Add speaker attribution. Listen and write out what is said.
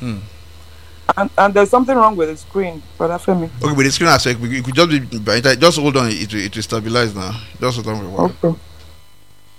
Speaker 1: And there's something wrong with the screen, Brother Femi.
Speaker 2: Okay, with the screen aspect, we could just be by just hold on. It will stabilize now. Just hold on for a while.
Speaker 1: Okay.